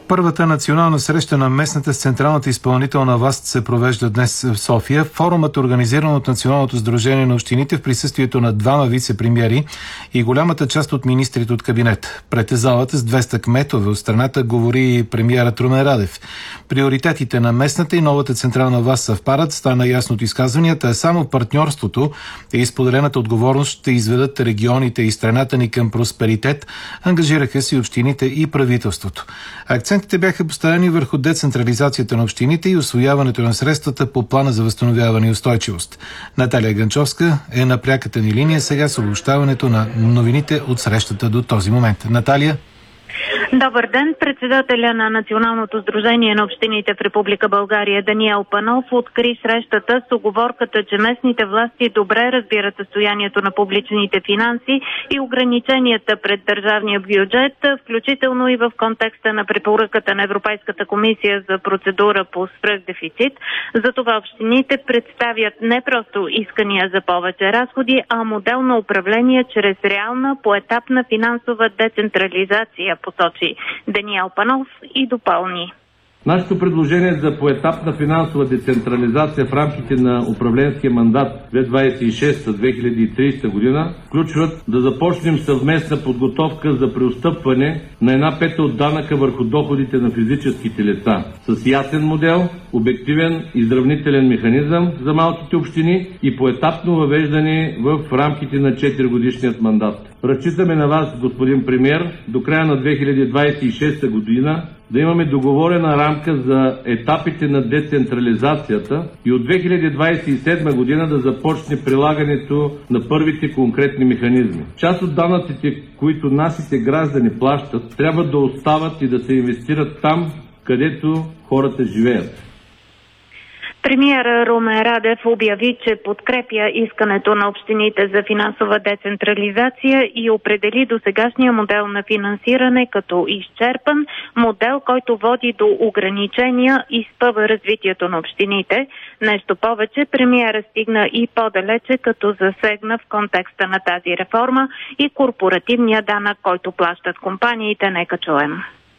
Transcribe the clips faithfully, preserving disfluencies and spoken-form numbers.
Първата национална среща на местната с централната изпълнителна власт се провежда днес в София. Форумът е организиран от Националното сдружение на общините в присъствието на двама вице-премиери и голямата част от министрите от кабинет. Пред залата с двеста кметове от страната говори премиерът Румен Радев. Приоритетите на местната и новата централна власт съвпадат, стана ясно от изказванията, а само партньорството и изподелената отговорност ще изведат регионите и страната ни към просперитет, ангажираха си общините и правителството. Акцентите бяха поставени върху децентрализацията на общините и усвояването на средствата по плана за възстановяване и устойчивост. Наталия Ганчовска е на пряката ни линия сега с обобщаването на новините от срещата до този момент. Наталия? Добър ден! Председателя на Националното сдружение на общините в Република България Даниел Панов откри срещата с уговорката, че местните власти добре разбират състоянието на публичните финанси и ограниченията пред държавния бюджет, включително и в контекста на препоръката на Европейската комисия за процедура по свръхдефицит. Затова общините представят не просто искания за повече разходи, а модел на управление чрез реална поетапна финансова децентрализация, посочи Даниел Панов и допълни. Нашето предложение за поетапна финансова децентрализация в рамките на управленския мандат две хиляди двадесет и шеста до две хиляди и тридесета година включват да започнем съвместна подготовка за преотстъпване на една пета от данъка върху доходите на физическите лица с ясен модел, обективен изравнителен механизъм за малките общини и поетапно въвеждане в рамките на четиригодишният мандат. Разчитаме на вас, господин премиер, до края на две хиляди двадесет и шеста година да имаме договорена рамка за етапите на децентрализацията и от две хиляди двадесет и седма година да започне прилагането на първите конкретни механизми. Част от данъците, които нашите граждани плащат, трябва да остават и да се инвестират там, където хората живеят. Премиерът Румен Радев обяви, че подкрепя искането на общините за финансова децентрализация и определи досегашния модел на финансиране като изчерпан, модел, който води до ограничения и спъва развитието на общините. Нещо повече, премиерът стигна и по-далече, като засегна в контекста на тази реформа и корпоративния данък, който плащат компаниите. Нека чуем.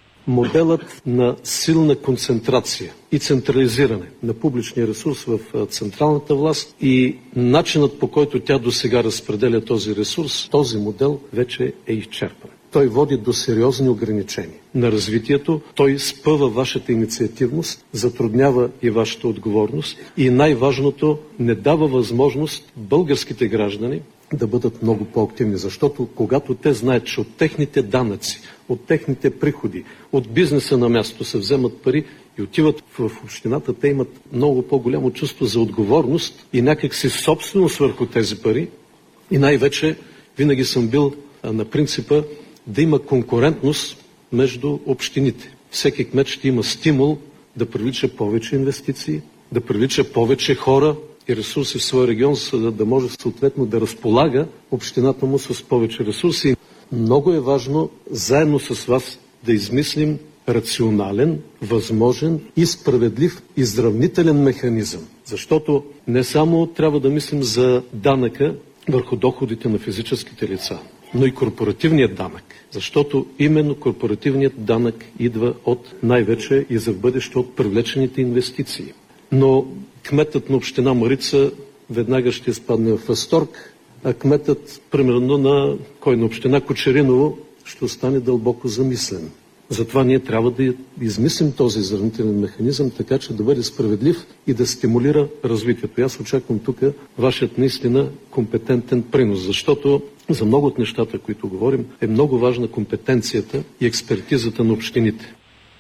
Моделът на силна концентрация и централизиране на публичния ресурс в централната власт и начинът, по който тя досега разпределя този ресурс, този модел вече е изчерпан. Той води до сериозни ограничения на развитието, той спъва вашата инициативност, затруднява и вашата отговорност и най-важното, не дава възможност българските граждани да бъдат много по-активни, защото когато те знаят, че от техните данъци, от техните приходи, от бизнеса на място се вземат пари и отиват в общината, те имат много по-голямо чувство за отговорност и някакси собственост върху тези пари. И най-вече винаги съм бил на принципа да има конкурентност между общините. Всеки кмет ще има стимул да привлича повече инвестиции, да привлича повече хора и ресурси в своя регион, за да може съответно да разполага общината му с повече ресурси. Много е важно заедно с вас да измислим рационален, възможен и справедлив изравнителен механизъм. Защото не само трябва да мислим за данъка върху доходите на физическите лица, но и корпоративният данък. Защото именно корпоративният данък идва от най-вече и за в бъдеще от привлечените инвестиции. Но кметът на община Марица веднага ще изпадне в възторг, а кметът, примерно, на кой на община Кочериново ще остане дълбоко замислен. Затова ние трябва да измислим този изравнителен механизъм, така че да бъде справедлив и да стимулира развитието. И аз очаквам тук вашият наистина компетентен принос, защото за много от нещата, които говорим, е много важна компетенцията и експертизата на общините.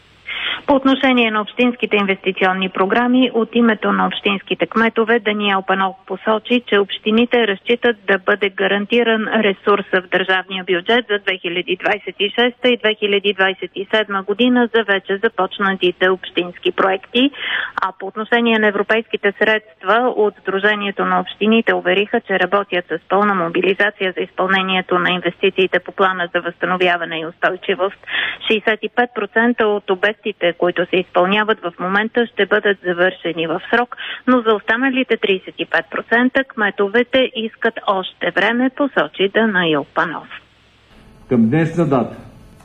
По отношение на общинските инвестиционни програми, от името на общинските кметове Даниел Панов посочи, че общините разчитат да бъде гарантиран ресурс в държавния бюджет за две хиляди двадесет и шеста и две хиляди двадесет и седма година за вече започнатите общински проекти. А по отношение на европейските средства от Сдружението на общините увериха, че работят с пълна мобилизация за изпълнението на инвестициите по плана за възстановяване и устойчивост. шейсет и пет процента от обектите, които се изпълняват в момента, ще бъдат завършени в срок, но за останалите тридесет и пет процента кметовете искат още време, посочи Даниел Панов. Към днешна дата